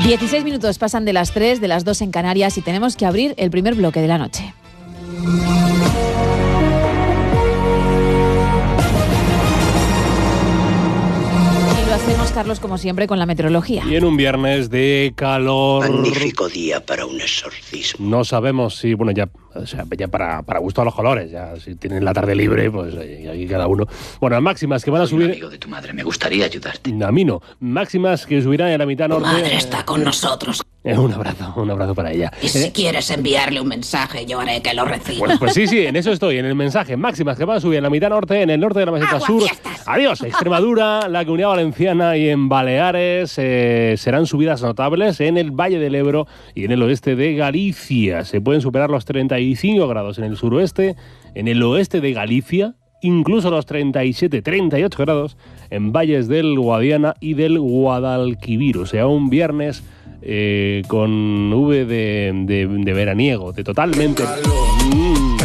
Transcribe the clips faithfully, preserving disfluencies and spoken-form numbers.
dieciséis minutos pasan de las tres, de las dos en Canarias, y tenemos que abrir el primer bloque de la noche. Y lo hacemos, Carlos, como siempre, con la meteorología. Y en un viernes de calor... Magnífico día para un exorcismo. No sabemos si, bueno, ya, o sea, ya para, para gusto a los colores, ya si tienen la tarde libre, pues ahí, ahí cada uno. Bueno, máximas que van a Soy subir... un amigo de tu madre, me gustaría ayudarte. A mí no. Máximas que subirán en la mitad norte... Tu madre está con nosotros. Eh, un abrazo, un abrazo para ella. Y si Eh, quieres enviarle un mensaje, yo haré que lo reciba. Pues, pues sí, sí, en eso estoy, en el mensaje. Máximas que van a subir en la mitad norte, en el norte de la meseta sur. Adiós, Extremadura, la Comunidad Valenciana y en Baleares eh, serán subidas notables en el Valle del Ebro y en el oeste de Galicia. Se pueden superar los treinta y cinco grados en el suroeste, en el oeste de Galicia, incluso los treinta y siete, treinta y ocho grados en valles del Guadiana y del Guadalquivir. O sea, un viernes eh, con V de, de, de veraniego, de totalmente... Mm.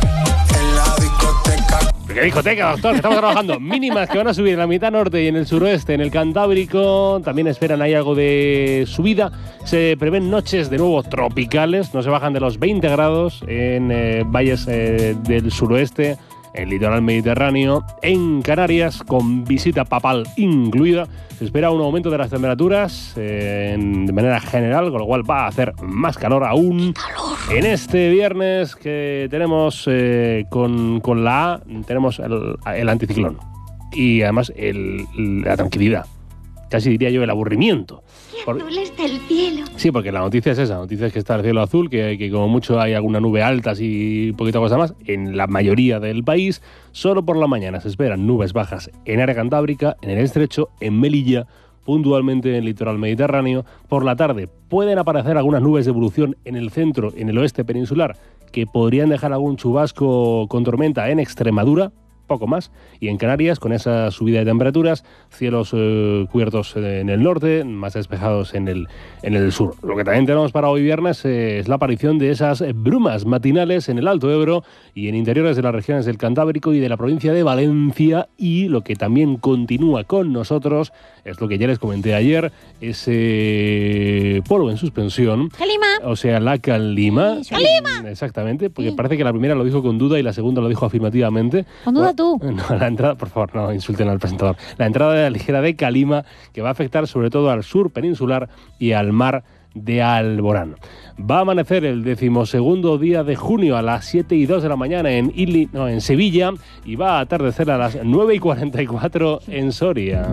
¿Qué discoteca, doctor? Estamos trabajando. Mínimas que van a subir en la mitad norte y en el suroeste, en el Cantábrico. También esperan ahí algo de subida. Se prevén noches de nuevo tropicales. No se bajan de los veinte grados en eh, valles eh, del suroeste, el litoral mediterráneo. En Canarias, con visita papal incluida, se espera un aumento de las temperaturas eh, en, de manera general, con lo cual va a hacer más calor aún. ¡Calor! En este viernes que tenemos eh, con, con la A, tenemos el, el anticiclón. Y además el, la tranquilidad. Casi diría yo el aburrimiento. Qué azul está el cielo. Sí, porque la noticia es esa. La noticia es que está el cielo azul, que, que como mucho hay alguna nube alta y poquita cosa más. En la mayoría del país, solo por la mañana se esperan nubes bajas en área cantábrica, en el estrecho, en Melilla, puntualmente en el litoral mediterráneo. Por la tarde pueden aparecer algunas nubes de evolución en el centro, en el oeste peninsular, que podrían dejar algún chubasco con tormenta en Extremadura, poco más, y en Canarias, con esa subida de temperaturas, cielos eh, cubiertos en el norte, más despejados en el, en el sur. Lo que también tenemos para hoy viernes eh, es la aparición de esas brumas matinales en el Alto Ebro y en interiores de las regiones del Cantábrico y de la provincia de Valencia, y lo que también continúa con nosotros es lo que ya les comenté ayer, ese polvo en suspensión. ¡Calima! O sea, la calima. ¡Calima! Exactamente, porque parece que la primera lo dijo con duda y la segunda lo dijo afirmativamente. Con duda tú. No, la entrada, por favor, no insulten al presentador. La entrada de la ligera de calima, que va a afectar sobre todo al sur peninsular y al mar de Alborán. Va a amanecer el decimosegundo día de junio a las siete y dos de la mañana en, Ili, no, en Sevilla, y va a atardecer a las nueve y cuarenta y cuatro en Soria.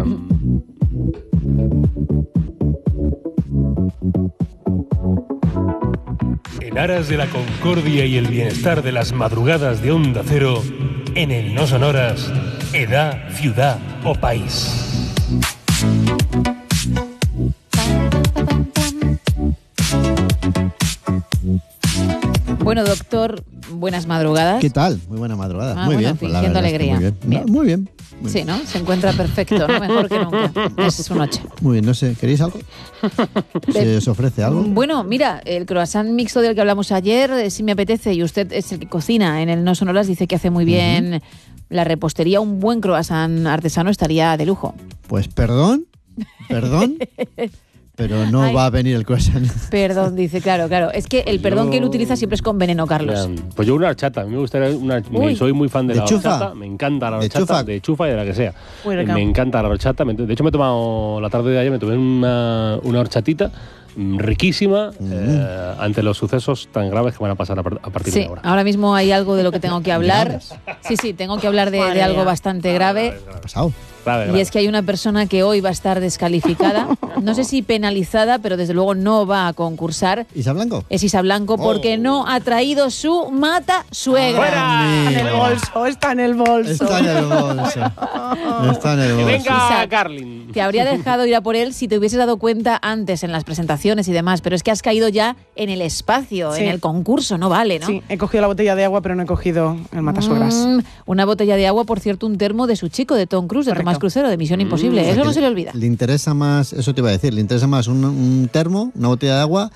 En aras de la concordia y el bienestar de las madrugadas de Onda Cero, en el No Sonoras, edad, ciudad o país. Bueno, doctor, buenas madrugadas. ¿Qué tal? Muy buena madrugada. Ah, muy bueno, bien. Pues la fingiendo verdad es que alegría. Muy bien. Bien. No, muy bien. Muy Sí, bien. ¿no? Se encuentra perfecto, ¿no? Mejor que nunca. Es su noche. Muy bien, no sé, ¿queréis algo? ¿Se os ofrece algo? Bueno, mira, el croissant mixto del que hablamos ayer, eh, si me apetece, y usted es el que cocina en el No Sonoras, dice que hace muy bien uh-huh. la repostería. Un buen croissant artesano estaría de lujo. Pues perdón, perdón, pero no Ay. va a venir el croissant. Perdón, dice, claro, claro. Es que el perdón Yo- que él utiliza siempre es con veneno, Carlos. Ya, pues yo una horchata, a mí me gustaría una, Uy. soy muy fan de, ¿De la chufa? horchata, me encanta la ¿De horchata, chufa? de chufa y de la que sea. Muy rica. Me encanta la horchata, me- de hecho me he tomado la tarde de ayer, me tomé una, una horchatita mm, riquísima eh, ante los sucesos tan graves que van a pasar a, par- a partir Sí, de ahora. ahora mismo hay algo de lo que tengo que hablar. Sí, sí, tengo que hablar de, de algo bastante grave. ¿Qué ha pasado? Grave, Y grave. es que hay una persona que hoy va a estar descalificada, no sé si penalizada, pero desde luego no va a concursar. ¿Isa Blanco? Es Isa Blanco porque Oh. no ha traído su mata suegra. ¡Fuera! Está en el bolso, está en el bolso. Está en el bolso. Está en el ¡Que bolso. venga Isa, Carlin! Te habría dejado ir a por él si te hubieses dado cuenta antes en las presentaciones y demás, pero es que has caído ya en el espacio, Sí. en el concurso, no vale, ¿no? Sí, he cogido la botella de agua, pero no he cogido el matasuegras. Mm, una botella de agua, por cierto, un termo de su chico, de Tom Cruise, de Correcto. Tomás Crucero, de Misión Imposible. O sea, Eso que no se le olvida. Le interesa más, eso te iba a decir, le interesa más un, un termo, una botella de agua,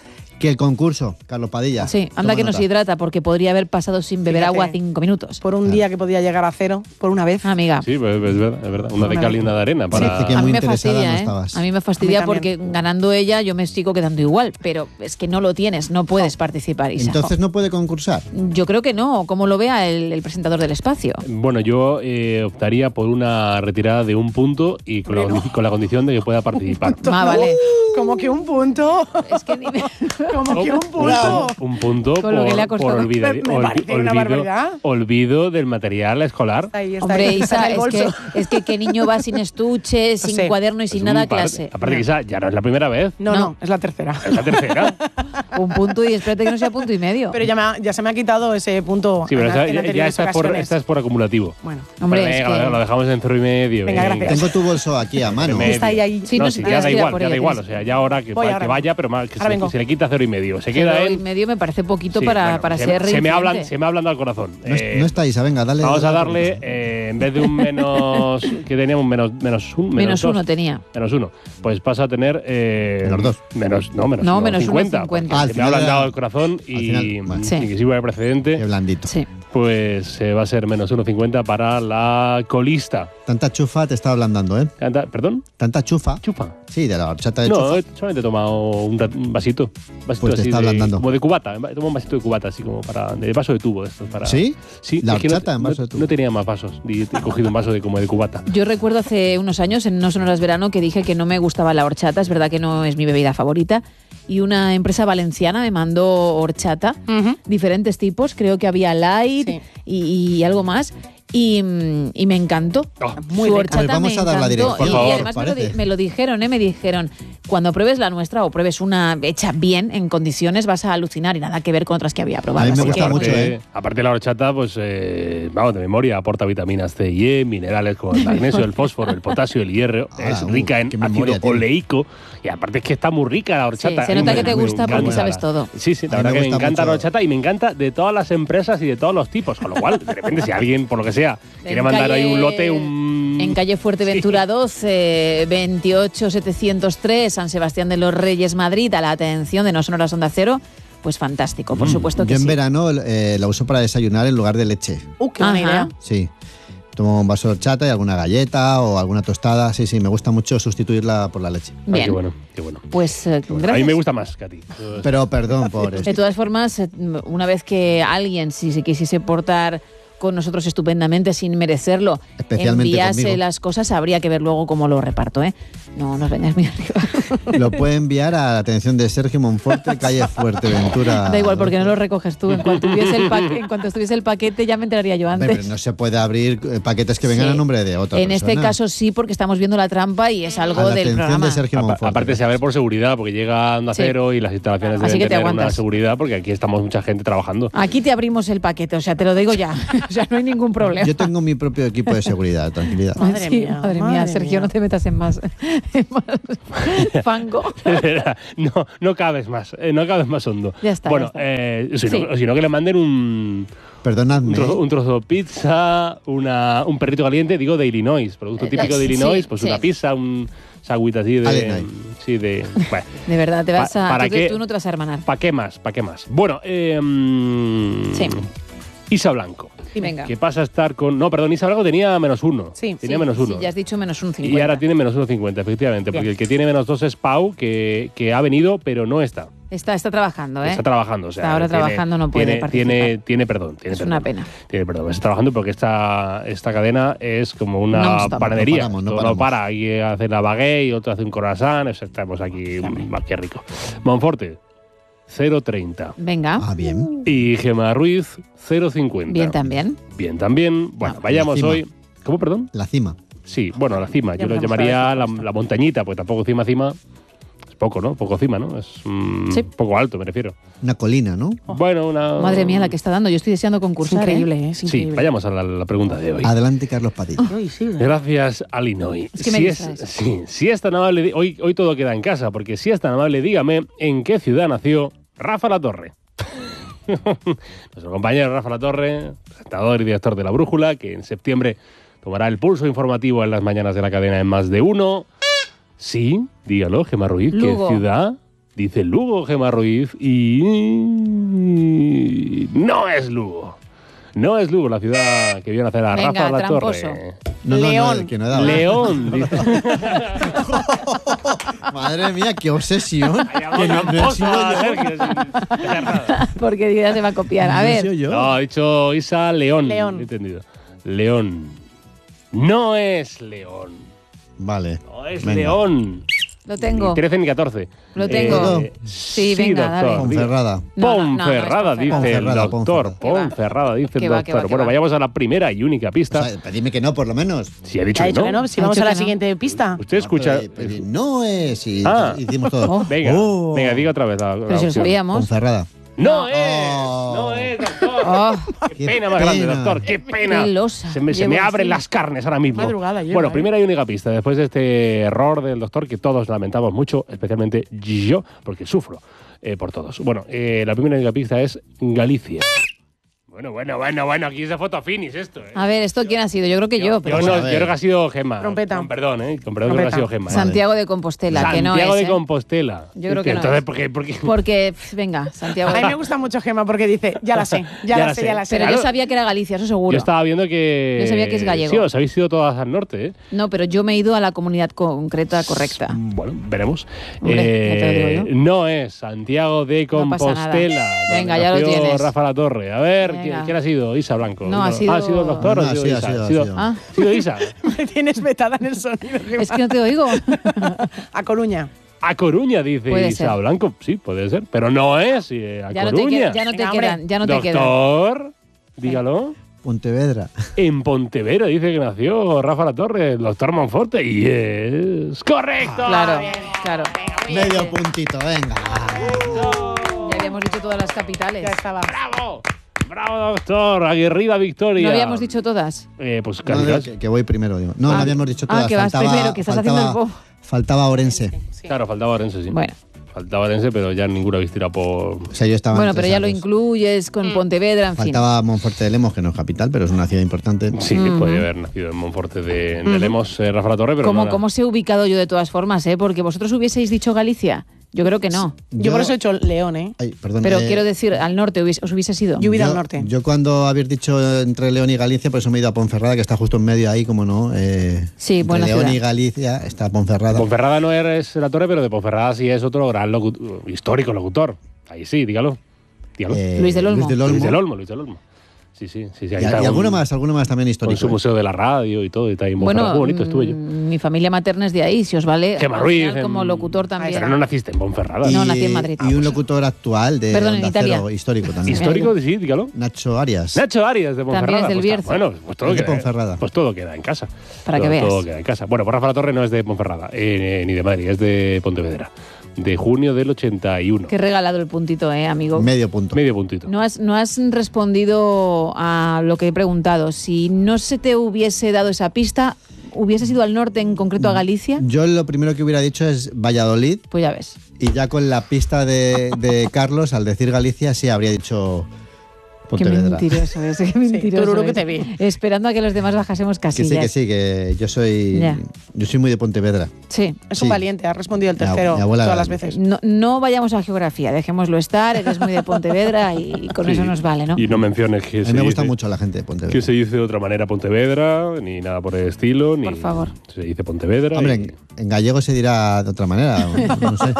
Que el concurso, Carlos Padilla. Sí, anda Toma que nos nota. hidrata porque podría haber pasado sin beber Fíjate. agua cinco minutos. Por un día que podía llegar a cero, por una vez. Amiga. Sí, pues, es verdad, es verdad. Una de Una cal y vez. una de arena. Para... Parece que A muy mí me interesada fastidia, no ¿eh? estabas. A mí me fastidia A mí porque también. ganando ella yo me sigo quedando igual, pero es que no lo tienes, no puedes participar, Isa. Entonces no puede concursar. Yo creo que no, como lo vea el, el presentador del espacio. Bueno, yo eh, optaría por una retirada de un punto y con la, Bueno. condi- con la condición de que pueda participar. Ah, vale. Como que un punto. Es que ni me- Como que un punto. Un punto Con lo que por, le ha costado. por olvida- Me- me parece una olvido, barbaridad. olvido del material escolar. Ahí está, Hombre, ahí está Isa, en el es que, bolso. es que qué niño va sin estuche, sin sé. cuaderno y sin Es nada a un par- clase. Aparte que esa ya no es la primera vez, No, No. no, es la tercera. es la tercera. Un punto y espérate que no sea punto y medio. Pero ya, me ha- ya se me ha quitado ese punto Sí, pero en, esta, en ya, anteriores ya esta, es por, ocasiones. esta es por acumulativo. Bueno, Hombre, Pues es venga, que- lo dejamos en cero y medio. Venga, gracias. Tengo tu bolso aquí a mano. Medio. está ahí, ahí. Sí, no, no, sí, si ya quieres da tirar igual, por ya da ella, igual. tienes. O sea, ya ahora que, Voy va- ahora que vaya, pero más, que Ahora se, vengo. se le quita cero y medio. Se Cero queda y en. medio me parece poquito Sí, para, bueno, para se, ser se me reincidente. hablan, se me hablan al corazón. No, es- Eh, no está Isa, venga, dale. Vamos dale a la darle, pregunta. eh, en vez de un menos, que teníamos menos, menos un, menos, Menos dos, uno tenía. menos uno, pues pasa a tener eh, Menos dos. menos, no, menos No, uno, menos uno, cincuenta. cincuenta. porque Ah, al se me final hablan era- dado el corazón al y, final, bueno. Sí. y que sirva de precedente, Qué blandito. Sí. pues eh, va a ser menos uno cincuenta para la colista. Tanta chufa te estaba ablandando, ¿eh? Canta- ¿Perdón? Tanta chufa. Chupa. Sí, de la horchata de No, chufa. he- solamente he tomado un, ra- un vasito. vasito Pues te así está de- ablandando. Como de cubata. He tomado un vasito de cubata, así como para. De vaso de tubo. Esto, para, ¿Sí? Sí, La es que no- horchata en vaso no, de tubo. No tenía más vasos. Y he cogido un vaso de como de cubata. Yo recuerdo hace unos años, en No Sonoras Verano, que dije que no me gustaba la horchata. Es verdad que no es mi bebida favorita. Y una empresa valenciana me mandó horchata, Ujú. diferentes tipos. Creo que había light Sí. y, y algo más. Y, mm, y me encantó. Oh. Muy Su rica. horchata Pues vamos me a dar la encantó. dirección, por y, favor, y además me lo, di- parece. me lo dijeron, ¿eh? Me dijeron, cuando pruebes la nuestra o pruebes una hecha bien, en condiciones, vas a alucinar y nada que ver con otras que había probado. A mí me Así gusta que- mucho, aparte, ¿eh? aparte la horchata, pues, eh, vamos, de memoria, aporta vitaminas C y E, minerales como el magnesio, el fósforo, el potasio, el hierro. Ah, es uh, rica en qué memoria ácido tiene. oleico. Y aparte es que está muy rica la horchata. Sí, se A mí nota me- que te me gusta porque encanta. sabes todo. Sí, sí, la A mí verdad me que me gusta encanta mucho. la horchata y me encanta de todas las empresas y de todos los tipos. Con lo cual, de repente, si alguien, por lo que sea, quiere En mandar ahí calle- un lote, un. En calle Fuerteventura doce, veintiocho setecientos tres, San Sebastián de los Reyes, Madrid, a la atención de No Sonoras Onda Cero, pues fantástico, por supuesto que Yo en sí. verano eh, la uso para desayunar en lugar de leche. Uh, qué buena Ajá. idea. Sí. Tomo un vaso de horchata y alguna galleta o alguna tostada. Sí, sí, me gusta mucho sustituirla por la leche. Ay, Bien, qué bueno, qué bueno. pues eh, Qué bueno. A gracias. mí me gusta más que a ti. Pero perdón por De esto. todas formas, eh, una vez que alguien, si se quisiese portar con nosotros estupendamente sin merecerlo, Especialmente enviase conmigo. las cosas, habría que ver luego cómo lo reparto, ¿eh? No nos vengas muy arriba. Lo puede enviar a la atención de Sergio Monforte, calle Fuerteventura. Da igual, porque no lo recoges tú. En cuanto, tuviese el paque- en cuanto estuviese el paquete, ya me enteraría yo Hombre, antes. pero no se puede abrir eh, paquetes que vengan Sí. a nombre de otra En persona. este caso sí, porque estamos viendo la trampa y es algo a la del atención programa. de Sergio Apa- Monforte. Aparte, saber por seguridad, porque llega Onda Sí. Cero y las instalaciones Así deben que te tener una aguantas. seguridad, porque aquí estamos mucha gente trabajando. Aquí te abrimos el paquete, o sea, te lo digo ya. O sea, no hay ningún problema. Yo tengo mi propio equipo de seguridad, tranquilidad. Madre Sí, mía, madre mía, madre Sergio, mía. no te metas en más, en más fango. no, no cabes más, eh, no cabes más hondo. Ya está, Bueno, ya está. eh, si, Sí. no, si no que le manden un, Perdonadme. un, trozo, un trozo de pizza, una, un perrito caliente, digo de Illinois, producto Eh, típico de sí, Illinois, pues sí. una pizza, un sagüita así de. Illinois. Sí, de. Bueno, De verdad, te vas Pa- a. ¿para tú, qué? tú no te vas a hermanar. ¿para qué más? ¿Para qué más? Bueno, eh, mm, Sí. Isa Blanco. Venga. Que pasa a estar con. No, perdón, Isa Blanco tenía menos uno. Sí. tenía Sí, menos uno. sí, ya has dicho menos un cincuenta. Y ahora tiene menos uno cincuenta, efectivamente. Porque Bien. el que tiene menos dos es Pau, que, que ha venido, pero no está. Está, está trabajando, ¿eh? Está trabajando. O sea, Está ahora tiene- trabajando, no puede tiene, participar. Tiene, tiene perdón. Tiene Es perdón. una pena. Tiene perdón. Está trabajando porque esta, esta cadena es como una Non-stop. panadería. No paramos, no Todo paramos. para. Aquí hace la baguette y otro hace un croissant. O sea, estamos aquí. Más que rico. Monforte, cero treinta. Venga, Ah, bien. Y Gemma Ruiz, cero cincuenta. bien también. Bien también. Bueno, Ah, vayamos encima. hoy. ¿Cómo, perdón? La cima. Sí, bueno, la cima. Ya Yo lo empezamos a llamaría ver la, su puesto. la montañita, pues tampoco cima, cima. Es poco, ¿no? Poco cima, ¿no? Es mm, Sí. poco alto, me refiero. Una colina, ¿no? Bueno, una. Madre mía, la que está dando. Yo estoy deseando Es concursar. ¿eh? increíble, ¿eh? Es Sí, increíble. vayamos a la, la pregunta de hoy. Adelante, Carlos Padilla. Uy, sí, ¿eh? Gracias, Alinoy. Es que me si, es, distraes. sí, si es tan amable, di- hoy, hoy todo queda en casa, porque si es tan amable, dígame en qué ciudad nació Rafa Latorre. Nuestro compañero Rafa Latorre, presentador y director de La Brújula, que en septiembre tomará el pulso informativo en las mañanas de la cadena en Más de Uno. Sí, dígalo, Gemma Ruiz, Lugo. ¿qué ciudad? dice Lugo, Gemma Ruiz, y no es Lugo. No es Lugo, la ciudad que vio nacer a Venga, Rafa La tramposo. Torre. No, no, León. no, que no he dado. León, dice. Madre mía, qué obsesión. Que no, no he Tramposo, sido yo. Sergio, sin hacer nada. Porque ya se va a copiar. A No he ver, sido yo. No, ha dicho Isa León. León. He entendido. León. No es León. Vale. No es Venga. León. lo tengo. Ni trece ni catorce. Lo tengo. Eh, Sí, venga, doctor, dale. Ponferrada. No, no, no, no es Ponferrada, dice Ponferrada. el doctor. Ponferrada. ¿Qué va? Ponferrada, dice ¿Qué el va, qué va, doctor. qué Bueno, va? vayamos a la primera y única pista. O sea, dime que no, por lo menos. Si ha dicho Ha que dicho no. que no, si Ha vamos dicho a la que no. siguiente pista. Usted escucha. Pero, pero no es. Y Ah. hicimos todo. Venga, Oh. venga, diga otra vez la, la Pero si lo opción. sabíamos. Ponferrada. No No. es, no es, doctor. Oh, Qué Qué pena más grande, pena. doctor, qué pena. Qué losa. Se me, se Llevo me abren así. las carnes ahora mismo. Madrugada lleva, bueno, ¿eh? primera y única pista. Después de este error del doctor, que todos lamentamos mucho, especialmente yo, porque sufro eh, por todos. Bueno, eh, la primera y única pista es Galicia. Bueno, bueno, bueno, bueno, aquí es de fotofinis esto, ¿eh? a ver, ¿esto quién ha sido? Yo creo que yo. pero Yo, bueno, no, a yo ver. creo que ha sido Gemma. Trompeta. Con perdón, ¿eh? Con perdón, creo que ha Trompeta. sido Gemma. Santiago de Compostela, que no Santiago es. de ¿eh? Compostela. Yo creo que no Entonces, es. ¿por qué? ¿Por qué? Porque, pf, venga, Santiago. A mí me gusta mucho Gemma porque dice, ya la sé, ya, la sé, ya la sé. Pero Claro. yo sabía que era Galicia, eso seguro. Yo estaba viendo que... Yo sabía que es gallego. Sí, os habéis ido todas al norte, ¿eh? No, pero yo me he ido a la comunidad concreta correcta. Bueno, veremos. Hombre, ya te lo digo yo. No es Santiago de No pasa Compostela. nada. donde Venga, ya lo nació tienes. Rafa La Torre. A ver, Venga. ¿quién, quién ha sido? Isa Blanco. No, ha sido- ¿Ha sido el doctor o No, ha sido sí, ha Isa? sido, ha Ha sido, sido. Ah. ¿Ha sido Isa? Me tienes vetada en el sonido. Gemma. Es que no te oigo. A Coruña. A Coruña, dice Puede Isa ser. Blanco. Sí, puede ser. Pero no es eh, a Ya no te, Coruña. queda- ya no te Venga, hombre. quedan, ya no te quedan. Doctor, dígalo. Pontevedra. En Pontevedra dice que nació Rafa La Torre, el doctor Monforte. Y es correcto. Claro, claro. Medio puntito, venga. Ya habíamos dicho todas las capitales. Ya estaba. ¡Bravo! ¡Bravo, doctor! Aguerrida victoria. ¿No habíamos dicho todas? Eh, pues No, casi, no, casi. que, que voy primero, digo. No, Ah. no habíamos dicho Ah, todas. que vas faltaba, primero, que estás faltaba, haciendo el bo. faltaba Orense. Claro, faltaba Orense, sí. Bueno. Faltaba Orense, pero ya ninguno habéis tirado por... O sea, yo estaba Bueno, entre pero ya esas lo dos. incluyes con Pontevedra, en fin. Faltaba Monforte de Lemos, que no es capital, pero es una ciudad importante. Sí, podría haber nacido en Monforte de, de Lemos, eh, Rafa La Torre, pero ¿Cómo, no era- ¿Cómo se ha ubicado yo de todas formas, eh? Porque vosotros hubieseis dicho Galicia. Yo creo que no. Yo, por eso he hecho León, ¿eh? Ay, perdón, Pero eh, quiero decir, al norte hubiese- os hubiese sido. Yo hubiera yo- al norte. Yo cuando habéis dicho entre León y Galicia, por eso me he ido a Ponferrada, que está justo en medio ahí, como no. Eh, Sí, entre buena León ciudad. y Galicia está Ponferrada. Ponferrada no es La Torre, pero de Ponferrada sí es otro gran locu- histórico locutor. Ahí sí, dígalo. Dígalo. Eh, Luis del Olmo. Luis del Olmo. Luis del Olmo, Luis del Olmo. Sí, sí, sí. sí ahí Y, está y un- alguno más, alguno más también Con histórico. su eh. museo de la radio y todo, y está ahí en Bueno, Ponferrada. Muy bonito estuve yo. mm, mi familia materna es de ahí, si os vale. Gemma al Ruiz. final, como en- locutor también. Pero no naciste en Ponferrada. No, nací en Madrid. Y un locutor actual de Perdón, en Onda Italia. Cero, histórico también. Histórico, sí, dígalo. Nacho Arias. Nacho Arias de Ponferrada. También es del Pues, Bierzo. bueno, pues todo, Es de queda, Ponferrada. pues todo queda en casa. Para todo, que veas. Todo queda en casa. Bueno, pues Rafa La Torre no es de Ponferrada, eh, ni de Madrid, es de Pontevedra. De junio del ochenta y uno. Qué regalado el puntito, eh, amigo. Medio punto. Medio puntito. No has, no has respondido a lo que he preguntado. Si no se te hubiese dado esa pista, ¿hubieses ido al norte, en concreto a Galicia? Yo lo primero que hubiera dicho es Valladolid, Pues ya ves. y ya con la pista de, de Carlos, al decir Galicia, sí habría dicho Qué Pontevedra. mentiroso es, qué mentiroso tururú que es. te vi. Esperando a que los demás bajásemos Que sí, casillas. que sí, que yo soy Ya. yo soy muy de Pontevedra. Sí. Es Sí. un valiente, ha respondido el Mi ab- tercero mi abuela todas era- las veces. No, no vayamos a geografía, dejémoslo estar, eres muy de Pontevedra y con Sí. eso nos vale, ¿no? Y no menciones que A se mí me gusta dice- mucho la gente de Pontevedra. que se dice de otra manera Pontevedra, ni nada por el estilo. Ni Por favor. Se dice Pontevedra. Hombre, y- en, en gallego se dirá de otra manera, no sé.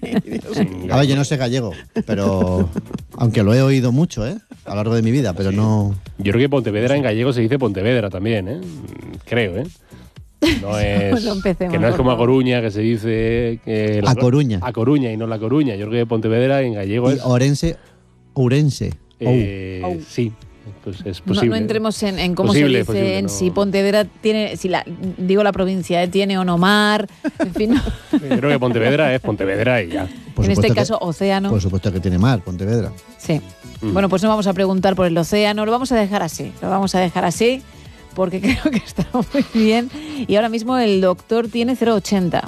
A ver, yo no sé gallego, pero aunque lo he oído mucho, ¿eh? A lo largo de mi vida, pero no. Yo creo que Pontevedra en gallego se dice Pontevedra también, ¿eh? Creo, ¿eh? No es, No empecemos, que no es por como a favor. Coruña, que se dice... Que A Coruña. A Coruña y no La Coruña. Yo creo que Pontevedra en gallego Y es... Orense, Ourense. eh, Ou. Sí, pues es No, posible. no entremos en, en cómo Posible, se dice, posible, en no. si Pontevedra tiene, si la, digo la provincia, ¿eh? Tiene o no mar, en fin, no. Yo creo que Pontevedra es Pontevedra y ya. Por en este supuesto caso que- océano. Por supuesto que tiene mar, Pontevedra. Sí. Mm. Bueno, pues no vamos a preguntar por el océano, lo vamos a dejar así, lo vamos a dejar así, porque creo que está muy bien. Y ahora mismo el doctor tiene cero coma ochenta.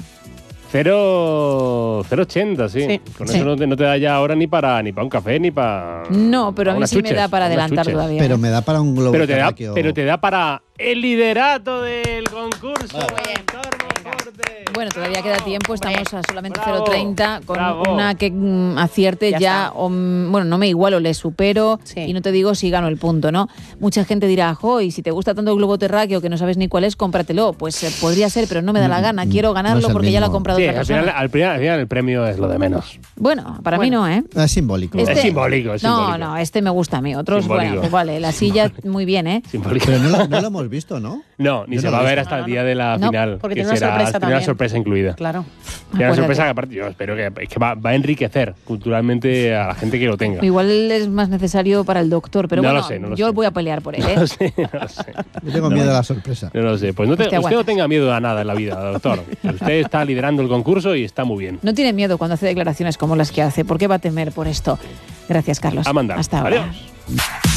Cero, cero ochenta, sí. Sí. Con Sí. eso no te, no te da ya ahora ni para ni para un café ni para. No, pero a mí unas sí me chuches, da para unas adelantar chuches. todavía. Pero me da para un globo Pero te, da, terráqueo. pero te da para el liderato del concurso. Vale. Doctor Monforte. Bueno, Bueno, todavía queda tiempo, estamos a solamente Bravo, cero treinta con bravo. una que mm, acierte Ya ya, está. o, mm, bueno, no me igualo, le supero Sí. y no te digo si gano el punto, ¿no? Mucha gente dirá, jo, y si te gusta tanto el globo terráqueo que no sabes ni cuál es, cómpratelo. Pues eh, podría ser, pero no me da la gana, quiero no ganarlo es el porque ya lo ha mismo. comprado Sí, otra al final, persona. al, final, al final el premio es lo de menos. Bueno, para Bueno. mí no, ¿eh? Es simbólico. Este- Es simbólico, es no, simbólico. no, este me gusta a mí. Otros, Simbólico. bueno, pues vale, la silla muy bien, ¿eh? Simbólico. Pero no lo, no lo hemos visto, ¿no? No, ni Yo se no va a lo he ver visto. hasta el día de la No, final. porque que tiene una será, sorpresa tiene una también. sorpresa incluida. Claro. Tiene una Acuérdate. sorpresa que aparte yo espero que, es que va, va a enriquecer culturalmente a la gente que lo tenga. Igual es más necesario para el doctor, pero No bueno, lo sé, no lo yo sé. voy a pelear por él, No ¿eh? lo sé, no lo sé. Yo tengo miedo a la sorpresa. No lo sé. Pues no te- Hostia, usted no aguanta. tenga miedo a nada en la vida, doctor. Usted está liderando el concurso y está muy bien. No tiene miedo cuando hace declaraciones como las que hace. ¿Por qué va a temer por esto? Gracias, Carlos. A mandar. Hasta ahora. Adiós.